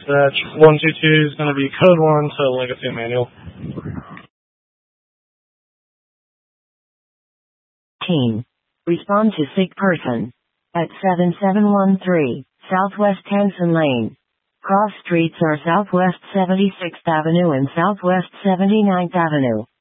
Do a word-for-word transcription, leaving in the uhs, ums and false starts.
Dispatch, one two two is going to be code one to Legacy Manual. Team. Respond to sick person. At seven seven one three, Southwest Henson Lane. Cross streets are Southwest seventy-sixth Avenue and Southwest seventy-ninth Avenue.